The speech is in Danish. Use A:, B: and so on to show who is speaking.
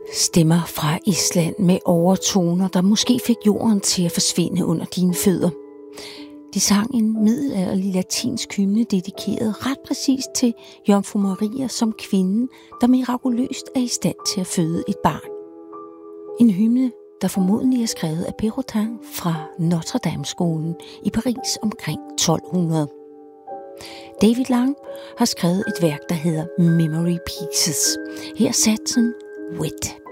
A: Stemmer fra Island med overtoner, der måske fik jorden til at forsvinde under dine fødder. De sang en middelalderlig latinsk hymne, dedikeret ret præcist til Jomfru Maria som kvinden, der mirakuløst er i stand til at føde et barn. En hymne, der formodentlig er skrevet af Pérotin fra Notre Dame-skolen i Paris omkring 1200. David Lang har skrevet et værk, der hedder Memory Pieces. Her er satsen Wet.